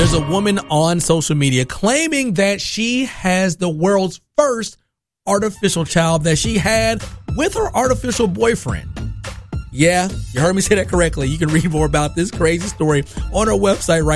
There's a woman on social media claiming that she has the world's first artificial child that she had with her artificial boyfriend. Yeah, you heard me say that correctly. You can read more about this crazy story on our website right